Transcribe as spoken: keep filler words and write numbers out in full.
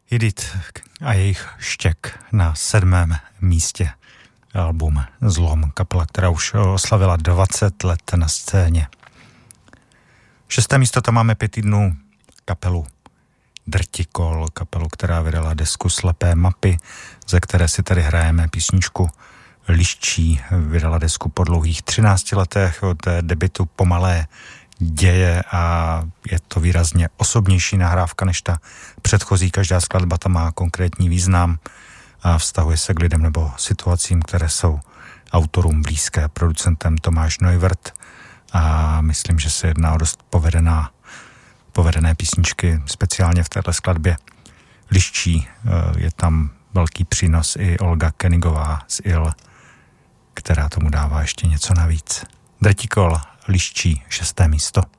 Judith a jejich Štěk na sedmém místě. Album Zlom, kapela, která už oslavila dvacet let na scéně. Šesté místo tam máme pět týdnů kapelu Drtikol, kapelu, která vydala desku Slepé mapy, ze které si tady hrajeme písničku Liščí. Vydala desku po dlouhých třinácti letech od debutu Pomalé děje a je to výrazně osobnější nahrávka než ta předchozí. Každá skladba tam má konkrétní význam a vztahuje se k lidem nebo situacím, které jsou autorům blízké. Producentem Tomáš Neuvert a myslím, že se jedná o dost povedená, povedené písničky, speciálně v této skladbě Liščí. Je tam velký přínos i Olga Kenigová z I L, která tomu dává ještě něco navíc. Drtikol, Liščí, šesté místo.